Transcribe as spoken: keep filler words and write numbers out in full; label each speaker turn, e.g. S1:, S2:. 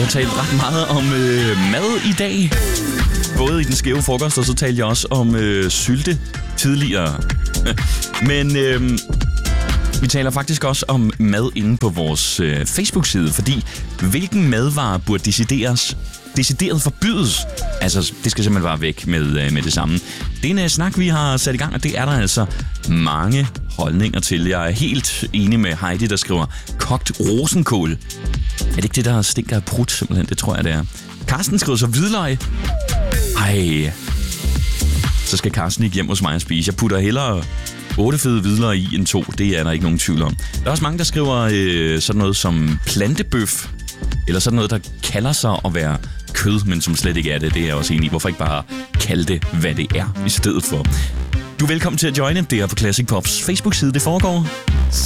S1: har talt ret meget om øh, mad i dag. Både i den skæve frokost, og så talte jeg også om øh, sylte tidligere. Men øh, vi taler faktisk også om mad inde på vores øh, Facebook-side, fordi hvilken madvare burde decideres, decideret forbydes? Altså, det skal simpelthen bare væk med, øh, med det samme. Det er en uh, snak, vi har sat i gang, og det er der altså mange holdninger til. Jeg er helt enig med Heidi, der skriver kogt rosenkål. Er det ikke det, der stinker af prut, simpelthen? Det tror jeg, det er. Karsten skriver så hvidløg. Ej, så skal Karsten ikke hjem hos mig og spise. Jeg putter hellere otte fede hvidløg i end to. Det er der ikke nogen tvivl om. Der er også mange, der skriver øh, sådan noget som plantebøf. Eller sådan noget, der kalder sig at være kød, men som slet ikke er det. Det er jeg også enig i. Hvorfor ikke bare kalde det, hvad det er, i stedet for? Du er velkommen til at joine. Det er på Classic Pops Facebook-side, det foregår.